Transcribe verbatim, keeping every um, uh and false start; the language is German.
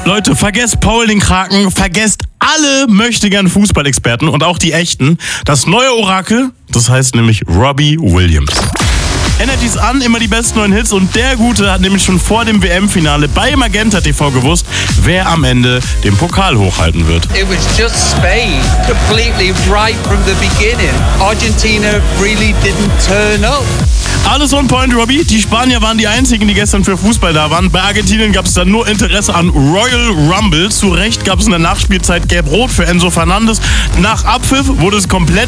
Leute, vergesst Paul den Kraken, vergesst alle möchtegern Fußballexperten und auch die echten. Das neue Orakel, das heißt nämlich Robbie Williams. Energy's an, immer die besten neuen Hits und der Gute hat nämlich schon vor dem W M-Finale bei Magenta T V gewusst, wer am Ende den Pokal hochhalten wird. It was just Spain, completely right from the beginning. Argentina really didn't turn up. Alles on point, Robbie. Die Spanier waren die einzigen, die gestern für Fußball da waren. Bei Argentinien gab es dann nur Interesse an Royal Rumble. Zu Recht gab es in der Nachspielzeit Gelb-Rot für Enzo Fernandes. Nach Abpfiff wurde es komplett